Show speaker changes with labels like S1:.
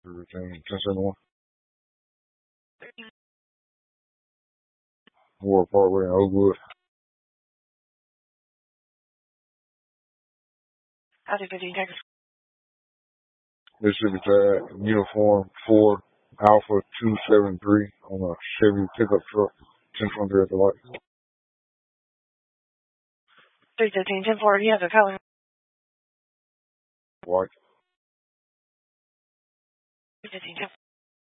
S1: Everything 1071. War Parkway in Oakwood.
S2: Howdy, 15 Texas.
S1: Mississippi tag, uniform 4 Alpha 273 on a Chevy pickup truck. 1023 at the light.
S2: 315, 1040, you have a color.
S1: White.
S2: 315, 1040.